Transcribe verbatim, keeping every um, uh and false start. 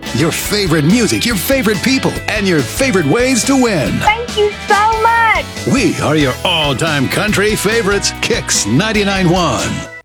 Your favorite music, your favorite people, and your favorite ways to win. Thank you so much. We are your all-time country favorites, Kicks ninety-nine point one.